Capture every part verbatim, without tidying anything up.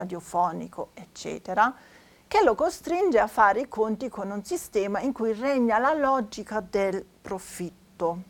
radiofonico, eccetera, che lo costringe a fare i conti con un sistema in cui regna la logica del profitto.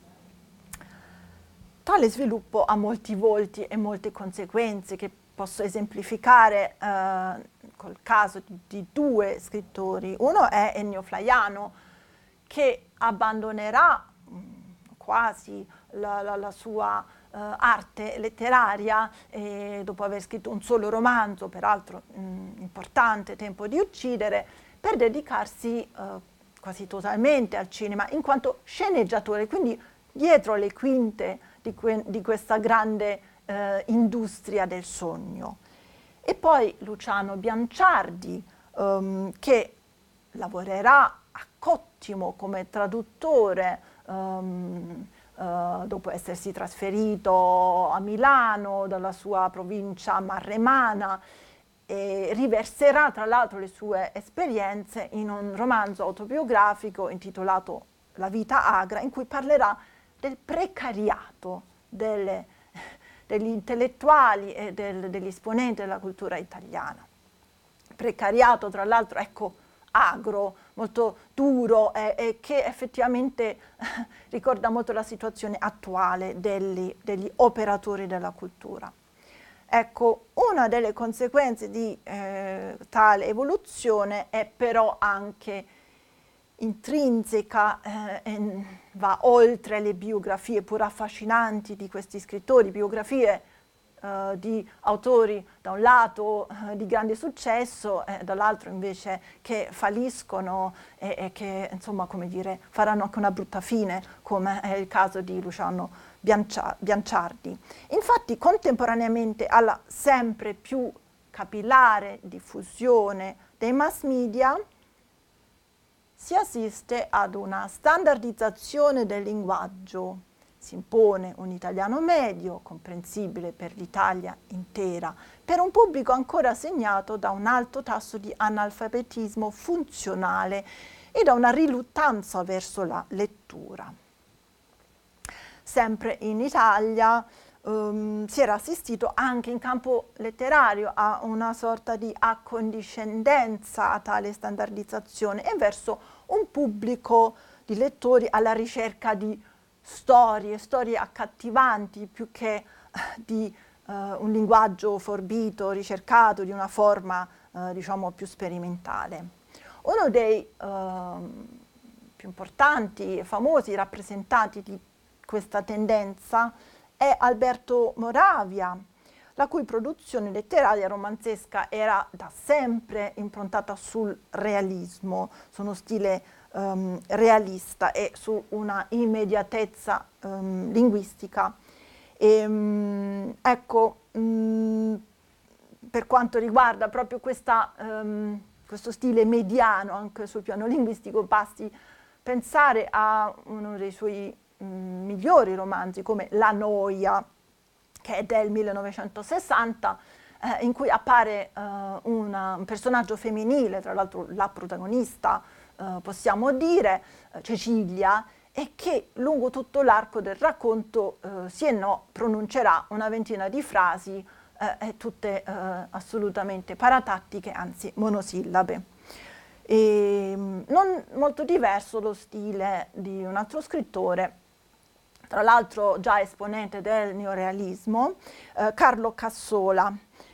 Tale sviluppo ha molti volti e molte conseguenze che posso esemplificare eh, col caso di, di due scrittori. Uno è Ennio Flaiano, che abbandonerà mh, quasi la, la, la sua uh, arte letteraria e dopo aver scritto un solo romanzo, peraltro mh, importante, Tempo di uccidere, per dedicarsi uh, quasi totalmente al cinema in quanto sceneggiatore, quindi dietro le quinte di, que di questa grande uh, industria del sogno. E poi Luciano Bianciardi, um, che lavorerà a cottimo come traduttore um, uh, dopo essersi trasferito a Milano dalla sua provincia marremana, e riverserà tra l'altro le sue esperienze in un romanzo autobiografico intitolato La vita agra, in cui parlerà del precariato delle, degli intellettuali e del, degli esponenti della cultura italiana. Precariato, tra l'altro, ecco, agro, molto duro e, e che effettivamente ricorda molto la situazione attuale degli, degli operatori della cultura. Ecco, una delle conseguenze di eh, tale evoluzione è però anche intrinseca, eh, va oltre le biografie pur affascinanti di questi scrittori, biografie eh, di autori da un lato eh, di grande successo e dall'altro invece che falliscono e, e che insomma, come dire, faranno anche una brutta fine, come è il caso di Luciano Bianciardi. Infatti, contemporaneamente alla sempre più capillare diffusione dei mass media, si assiste ad una standardizzazione del linguaggio. Si impone un italiano medio, comprensibile per l'Italia intera, per un pubblico ancora segnato da un alto tasso di analfabetismo funzionale e da una riluttanza verso la lettura. Sempre in Italia um, si era assistito anche in campo letterario a una sorta di accondiscendenza a tale standardizzazione e verso un pubblico di lettori alla ricerca di storie, storie accattivanti più che di uh, un linguaggio forbito, ricercato, di una forma uh, diciamo più sperimentale. Uno dei uh, più importanti e famosi rappresentanti di questa tendenza è Alberto Moravia, la cui produzione letteraria romanzesca era da sempre improntata sul realismo, su uno stile um, realista e su una immediatezza um, linguistica. E, um, ecco, um, per quanto riguarda proprio questa, um, questo stile mediano anche sul piano linguistico, basti pensare a uno dei suoi migliori romanzi come La noia, che è del millenovecentosessanta, eh, in cui appare eh, una, un personaggio femminile, tra l'altro la protagonista, eh, possiamo dire, eh, Cecilia, e che lungo tutto l'arco del racconto eh, sì e no pronuncerà una ventina di frasi, eh, tutte eh, assolutamente paratattiche, anzi monosillabe. E, non molto diverso lo stile di un altro scrittore, tra l'altro già esponente del neorealismo, eh, Carlo Cassola.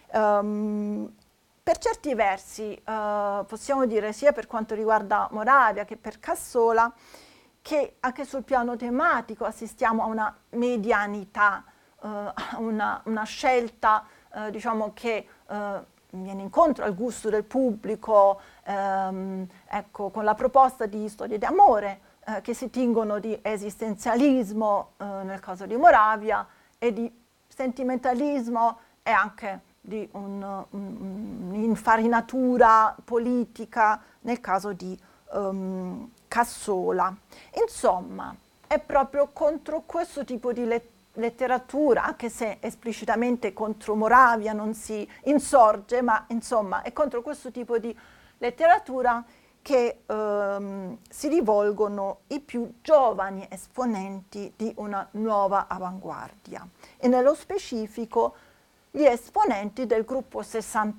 Um, per certi versi uh, possiamo dire, sia per quanto riguarda Moravia che per Cassola, che anche sul piano tematico assistiamo a una medianità, uh, a una, una scelta uh, diciamo che uh, viene incontro al gusto del pubblico, um, ecco, con la proposta di storie d'amore, Eh, che si tingono di esistenzialismo eh, nel caso di Moravia e di sentimentalismo e anche di un'infarinatura un, politica nel caso di um, Cassola. Insomma, è proprio contro questo tipo di let letteratura, anche se esplicitamente contro Moravia non si insorge, ma insomma è contro questo tipo di letteratura che ehm, si rivolgono i più giovani esponenti di una nuova avanguardia e nello specifico gli esponenti del gruppo sessantotto